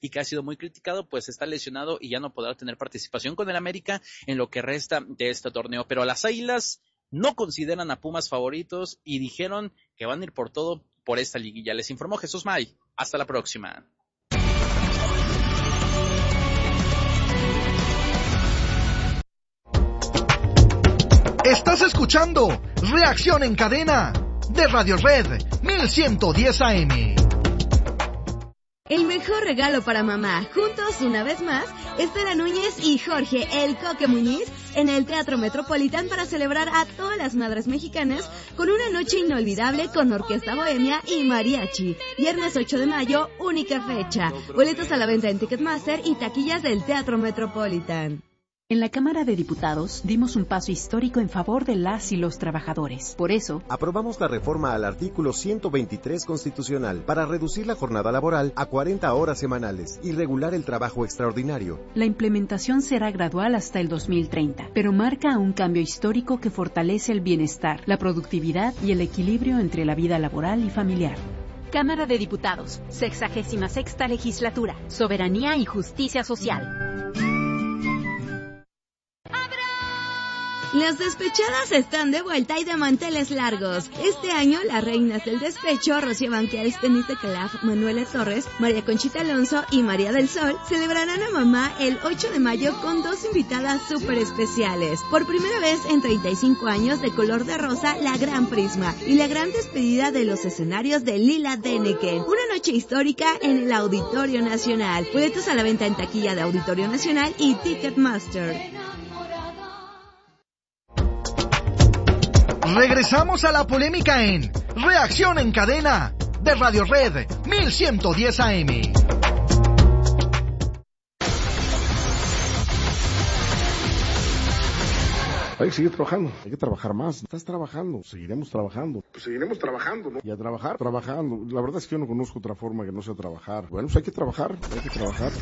y que ha sido muy criticado, pues está lesionado y ya no podrá tener participación con el América en lo que resta de este torneo. Pero las Águilas no consideran a Pumas favoritos y dijeron que van a ir por todo por esta liguilla. Les informó Jesús May. Hasta la próxima. Estás escuchando Reacción en Cadena de Radio Red 1110 AM. El mejor regalo para mamá, juntos una vez más, Estela Núñez y Jorge El Coque Muñiz en el Teatro Metropolitan para celebrar a todas las madres mexicanas con una noche inolvidable con Orquesta Bohemia y Mariachi. Viernes 8 de mayo, única fecha. Boletos a la venta en Ticketmaster y taquillas del Teatro Metropolitan. En la Cámara de Diputados dimos un paso histórico en favor de las y los trabajadores. Por eso, aprobamos la reforma al artículo 123 constitucional para reducir la jornada laboral a 40 horas semanales y regular el trabajo extraordinario. La implementación será gradual hasta el 2030, pero marca un cambio histórico que fortalece el bienestar, la productividad y el equilibrio entre la vida laboral y familiar. Cámara de Diputados, 66ª Legislatura, Soberanía y Justicia Social. Las despechadas están de vuelta y de manteles largos. Este año, las reinas del despecho, Rocío Banquels, Denise Calaf, Manuela Torres, María Conchita Alonso y María del Sol, celebrarán a mamá el 8 de mayo con dos invitadas súper especiales. Por primera vez en 35 años, de color de rosa, la Gran Prisma y la gran despedida de los escenarios de Lila Denneken. Una noche histórica en el Auditorio Nacional. Boletos a la venta en taquilla de Auditorio Nacional y Ticketmaster. Regresamos a la polémica en Reacción en Cadena de Radio Red 1110 AM. Hay que seguir trabajando, hay que trabajar más. Estás trabajando, seguiremos trabajando. Pues seguiremos trabajando, ¿no? Y a trabajar, trabajando. La verdad es que yo no conozco otra forma que no sea trabajar. Bueno, pues hay que trabajar, hay que trabajar.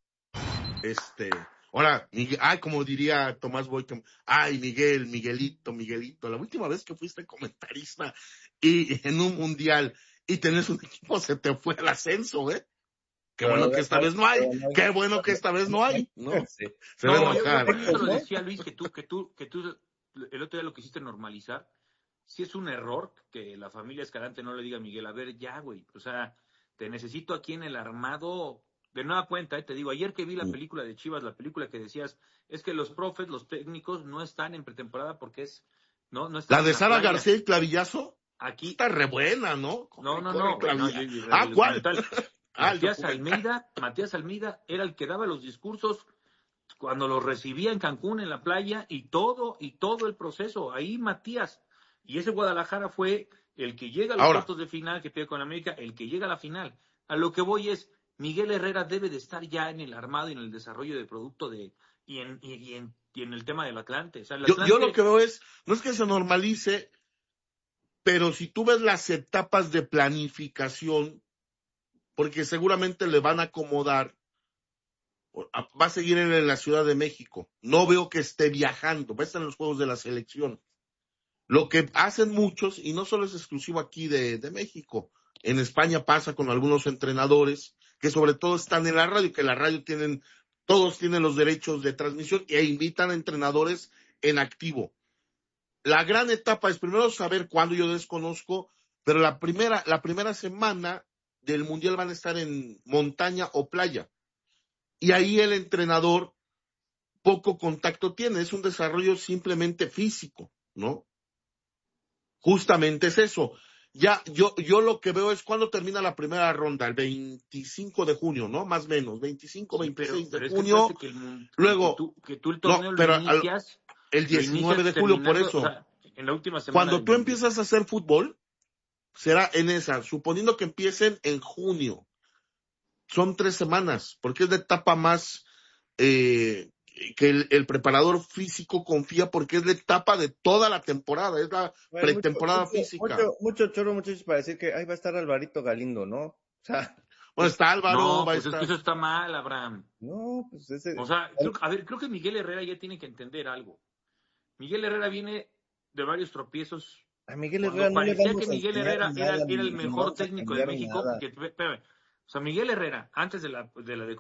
Ahora, como diría Tomás Boyton, Miguelito, la última vez que fuiste comentarista y en un mundial y tenés un equipo se te fue el ascenso, ¿eh? Qué bueno que esta vez no hay, ¿no? Sí. Se va a enojar. Por eso lo decía Luis, que tú, el otro día lo quisiste normalizar. Si es un error que la familia Escalante no le diga a Miguel, a ver, ya, güey, o sea, te necesito aquí en el armado. De nueva cuenta, te digo, ayer que vi la película de Chivas, la película que decías, es que los profes, los técnicos, no están en pretemporada porque no están. La de Sara García y Clavillazo, aquí está re buena, ¿no? No. ¿Cuál? Matías Almeida era el que daba los discursos cuando los recibía en Cancún, en la playa, y todo el proceso. Ahí Matías, y ese Guadalajara fue el que llega a los cuartos de final, que pierde con América, el que llega a la final. A lo que voy es, Miguel Herrera debe de estar ya en el armado y en el desarrollo de producto y en el tema del Atlante. O sea, yo lo que veo no es que se normalice, pero si tú ves las etapas de planificación, porque seguramente le van a acomodar, va a seguir en la Ciudad de México. No veo que esté viajando, va a estar en los Juegos de la Selección. Lo que hacen muchos, y no solo es exclusivo aquí de México, en España pasa con algunos entrenadores que sobre todo están en la radio, que la radio todos tienen los derechos de transmisión e invitan a entrenadores en activo. La gran etapa es primero saber cuándo, yo desconozco, pero la primera semana del Mundial van a estar en montaña o playa. Y ahí el entrenador poco contacto tiene, es un desarrollo simplemente físico, ¿no? Justamente es eso. Ya, yo lo que veo es cuando termina la primera ronda, el 25 de junio, ¿no? Más o menos, 25, 26 de junio. Luego, que tú el torneo lo inicias, el 19 de julio, por eso. O sea, en la última semana. Cuando tú empiezas a hacer fútbol, será en esa, suponiendo que empiecen en junio. Son 3 semanas, porque es la etapa más que el preparador físico confía, porque es la etapa de toda la temporada, es la pretemporada física. Mucho chorro, muchachos, para decir que ahí va a estar Alvarito Galindo, ¿no? O sea, bueno, está Álvaro, no, va a pues estar. Es que eso está mal, Abraham. No, pues ese. O sea, creo que Miguel Herrera ya tiene que entender algo. Miguel Herrera viene de varios tropiezos. A Miguel Herrera no le parecía vamos que Miguel Herrera nada, era el mejor técnico de México. Nada. Espérame. O sea, Miguel Herrera, antes de la